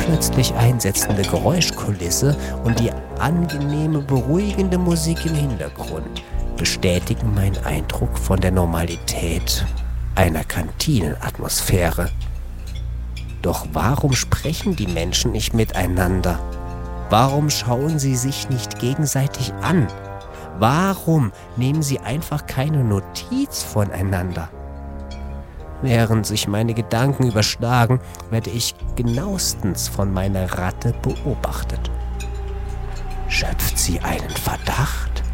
plötzlich einsetzende Geräuschkulisse und die angenehme, beruhigende Musik im Hintergrund bestätigen meinen Eindruck von der Normalität einer Kantinenatmosphäre. Doch warum sprechen die Menschen nicht miteinander? Warum schauen sie sich nicht gegenseitig an? Warum nehmen sie einfach keine Notiz voneinander? Während sich meine Gedanken überschlagen, werde ich genauestens von meiner Ratte beobachtet. Schöpft sie einen Verdacht?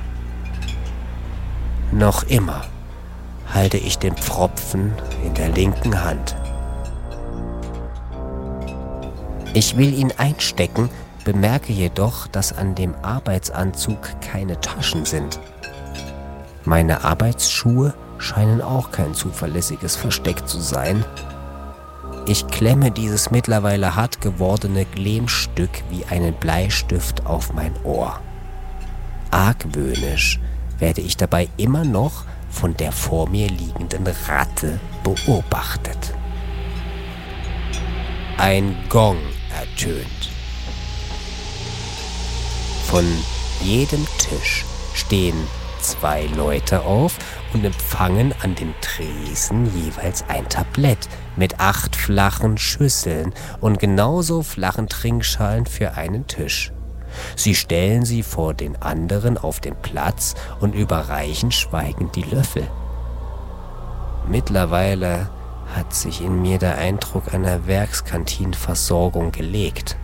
Noch immer halte ich den Pfropfen in der linken Hand. Ich will ihn einstecken, bemerke jedoch, dass an dem Arbeitsanzug keine Taschen sind. Meine Arbeitsschuhe scheinen auch kein zuverlässiges Versteck zu sein. Ich klemme dieses mittlerweile hart gewordene Lehmstück wie einen Bleistift auf mein Ohr. Argwöhnisch werde ich dabei immer noch von der vor mir liegenden Ratte beobachtet. Ein Gong ertönt. Von jedem Tisch stehen 2 Leute auf und empfangen an den Tresen jeweils ein Tablett mit 8 flachen Schüsseln und genauso flachen Trinkschalen für einen Tisch. Sie stellen sie vor den anderen auf den Platz und überreichen schweigend die Löffel. Mittlerweile hat sich in mir der Eindruck einer Werkskantinenversorgung gelegt.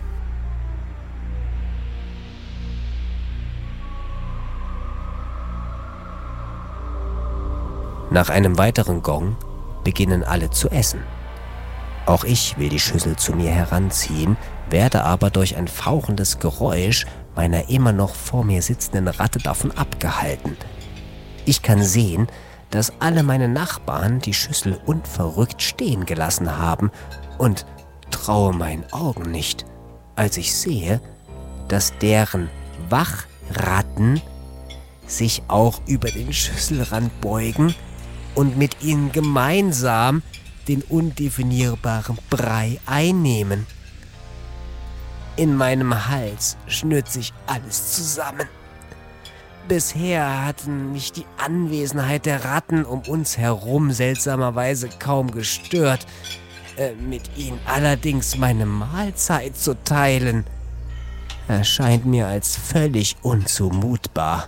Nach einem weiteren Gong beginnen alle zu essen. Auch ich will die Schüssel zu mir heranziehen, werde aber durch ein fauchendes Geräusch meiner immer noch vor mir sitzenden Ratte davon abgehalten. Ich kann sehen, dass alle meine Nachbarn die Schüssel unverrückt stehen gelassen haben und traue meinen Augen nicht, als ich sehe, dass deren Wachratten sich auch über den Schüsselrand beugen und mit ihnen gemeinsam den undefinierbaren Brei einnehmen. In meinem Hals schnürt sich alles zusammen. Bisher hatten mich die Anwesenheit der Ratten um uns herum seltsamerweise kaum gestört, mit ihnen allerdings meine Mahlzeit zu teilen, erscheint mir als völlig unzumutbar.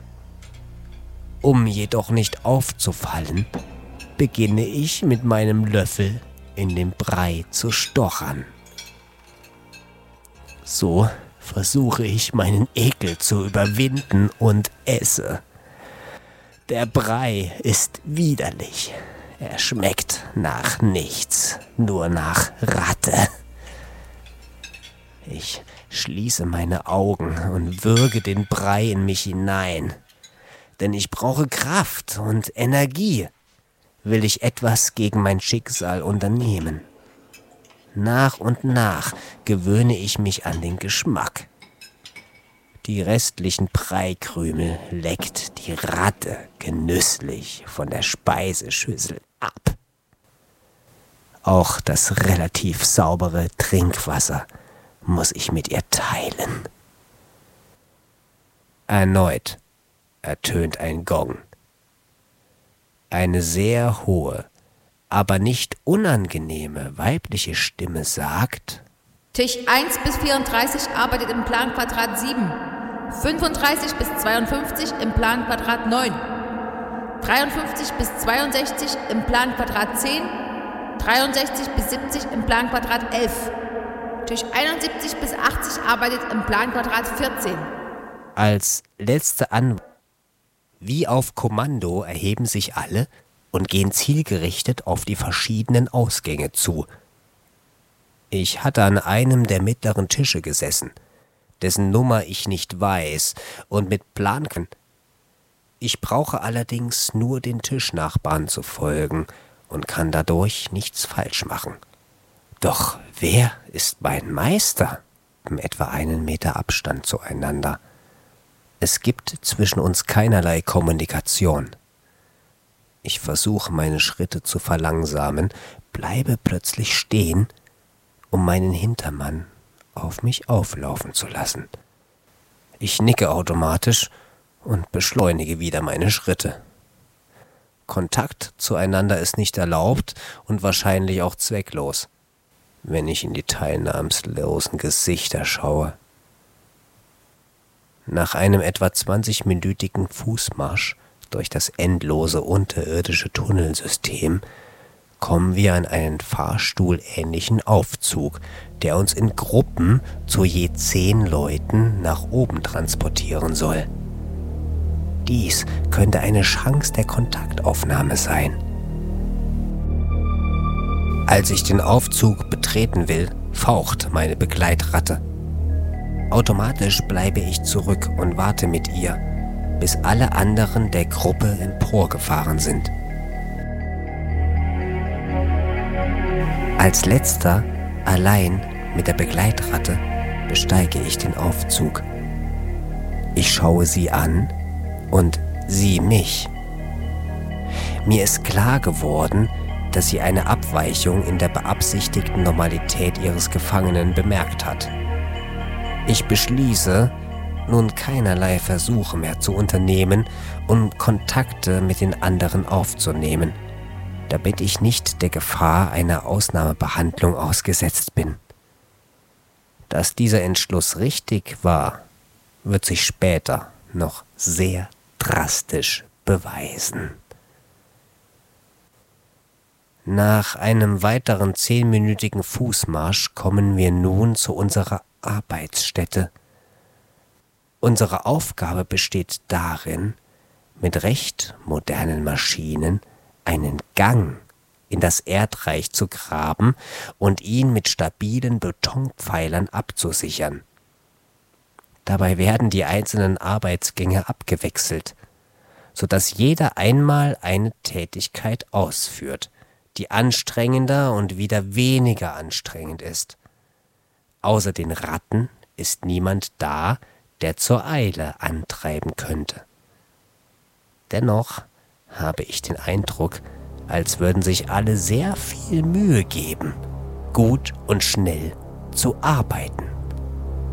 Um jedoch nicht aufzufallen, beginne ich mit meinem Löffel in den Brei zu stochern. So versuche ich meinen Ekel zu überwinden und esse. Der Brei ist widerlich. Er schmeckt nach nichts, nur nach Ratte. Ich schließe meine Augen und würge den Brei in mich hinein. Denn ich brauche Kraft und Energie, will ich etwas gegen mein Schicksal unternehmen. Nach und nach gewöhne ich mich an den Geschmack. Die restlichen Breikrümel leckt die Ratte genüsslich von der Speiseschüssel ab. Auch das relativ saubere Trinkwasser muss ich mit ihr teilen. Erneut ertönt ein Gong. Eine sehr hohe, aber nicht unangenehme weibliche Stimme sagt: Tisch 1 bis 34 arbeitet im Planquadrat 7, 35 bis 52 im Planquadrat 9, 53 bis 62 im Planquadrat 10, 63 bis 70 im Planquadrat 11. Tisch 71 bis 80 arbeitet im Planquadrat 14. Als letzte Anweisung, wie auf Kommando, erheben sich alle und gehen zielgerichtet auf die verschiedenen Ausgänge zu. Ich hatte an einem der mittleren Tische gesessen, dessen Nummer ich nicht weiß und mit Plan. Ich brauche allerdings nur den Tischnachbarn zu folgen und kann dadurch nichts falsch machen. Doch wer ist mein Meister? Etwa 1 Meter Abstand zueinander. Es gibt zwischen uns keinerlei Kommunikation. Ich versuche meine Schritte zu verlangsamen, bleibe plötzlich stehen um meinen Hintermann auf mich auflaufen zu lassen. Ich nicke automatisch und beschleunige wieder meine Schritte. Kontakt zueinander ist nicht erlaubt und wahrscheinlich auch zwecklos, wenn ich in die teilnahmslosen Gesichter schaue. Nach einem etwa 20-minütigen Fußmarsch durch das endlose unterirdische Tunnelsystem kommen wir an einen fahrstuhlähnlichen Aufzug, der uns in Gruppen zu je 10 Leuten nach oben transportieren soll. Dies könnte eine Chance der Kontaktaufnahme sein. Als ich den Aufzug betreten will, faucht meine Begleitratte. Automatisch bleibe ich zurück und warte mit ihr, bis alle anderen der Gruppe emporgefahren sind. Als letzter, allein mit der Begleitratte, besteige ich den Aufzug. Ich schaue sie an und sie mich. Mir ist klar geworden, dass sie eine Abweichung in der beabsichtigten Normalität ihres Gefangenen bemerkt hat. Ich beschließe, nun keinerlei Versuche mehr zu unternehmen und Kontakte mit den anderen aufzunehmen, damit ich nicht der Gefahr einer Ausnahmebehandlung ausgesetzt bin. Dass dieser Entschluss richtig war, wird sich später noch sehr drastisch beweisen. Nach einem weiteren 10-minütigen Fußmarsch kommen wir nun zu unserer Arbeitsstätte. Unsere Aufgabe besteht darin, mit recht modernen Maschinen einen Gang in das Erdreich zu graben und ihn mit stabilen Betonpfeilern abzusichern. Dabei werden die einzelnen Arbeitsgänge abgewechselt, sodass jeder einmal eine Tätigkeit ausführt, die anstrengender und wieder weniger anstrengend ist. Außer den Ratten ist niemand da, der zur Eile antreiben könnte. Dennoch habe ich den Eindruck, als würden sich alle sehr viel Mühe geben, gut und schnell zu arbeiten.